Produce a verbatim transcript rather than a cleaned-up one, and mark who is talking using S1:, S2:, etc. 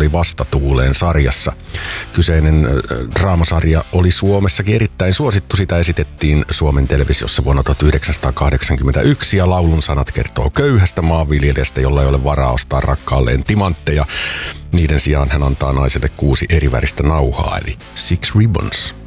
S1: oli Vastatuuleen sarjassa. Kyseinen draamasarja oli Suomessakin erittäin suosittu. Sitä esitettiin Suomen televisiossa vuonna tuhatyhdeksänsataakahdeksankymmentäyksi ja laulun sanat kertoo köyhästä maanviljelijästä, jolla ei ole varaa ostaa rakkaalleen timantteja. Niiden sijaan hän antaa naiselle kuusi eriväristä nauhaa, eli Six Ribbons.